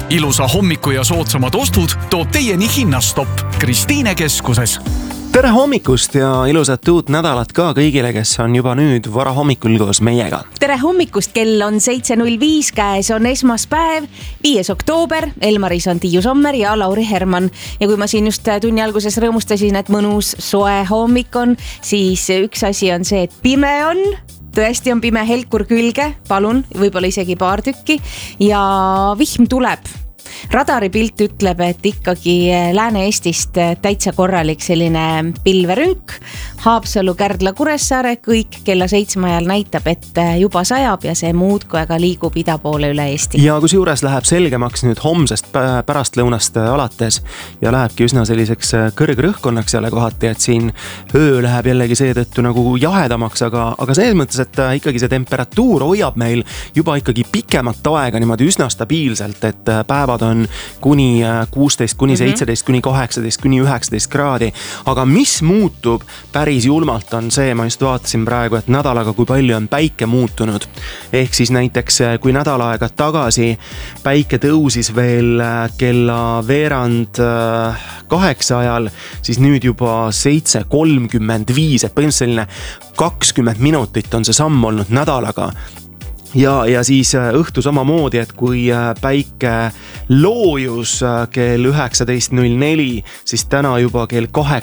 Ilusa hommiku ja soodsamad ostud toob teieni Hinnastopp Kristiine keskuses. Tere hommikust ja ilusat uut nädalat ka kõigile, kes on juba nüüd varahommikul koos meiega. Tere hommikust, kell on 7.05, käes on esmaspäev, 5. oktoober, Elmaris on Tiiu Sommer ja Lauri Herman. Ja kui ma siin just tunni alguses rõõmustasin, et mõnus soe hommik on, siis üks asi on see, et pime on. Tõesti on pime, helkur külge, palun, võib-olla isegi paar tükki ja vihm tuleb. Radaripilt ütleb, et ikkagi Lääne-Eestist täitsa korralik selline pilverünk. Haapsalu, Kärdla, Kuressaare, kõik kella 7 ajal näitab, et juba sajab ja see muudkui aga liigub ida poole üle Eesti. Ja kus juures läheb selgemaks nüüd homsest pärastlõunast alates ja lähebki üsna selliseks kõrgrõhkonnaks jälle kohati, et siin öö läheb jällegi seetõttu nagu jahedamaks, aga selles mõttes, et ikkagi see temperatuur hoiab meil juba ikkagi pikemat aega niimoodi üsna stabiilselt, et päevad on kuni 16, kuni 17, kuni 18, kuni 19 kraadi. Aga mis muutub päris julmalt on see, ma just vaatasin praegu, et nädalaga kui palju on päike muutunud. Ehk siis näiteks kui nädal aega tagasi päike tõusis veel kella veerand 8 ajal, siis nüüd juba 7:35, et põhimõtteliselt 20 minutit on see samm olnud nädalaga. Ja siis õhtu samamoodi, et kui päike loojus kell 19.04, siis täna juba kell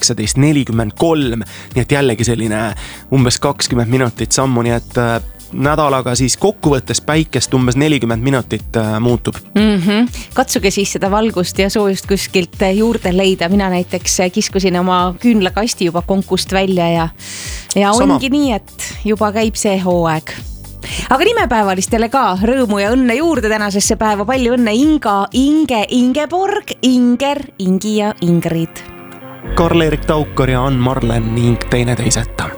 18.43, nii et jällegi selline umbes 20 minutit sammu, nii et nädalaga siis kokkuvõttes päikest umbes 40 minutit muutub. Katsuge siis seda valgust ja soojust kuskilt juurde leida. Mina näiteks kiskusin oma küünlakasti juba konkust välja ja ongi nii, et juba käib see hooaeg. Aga nimepäevalistele ka rõõmu ja õnne juurde tänasesse päeva. Palju õnne Inga, Inge, Ingeborg, Inger, Ingi ja Ingrid. Karl-Erik Taukar ja Ann Marlen ning teineteiseta.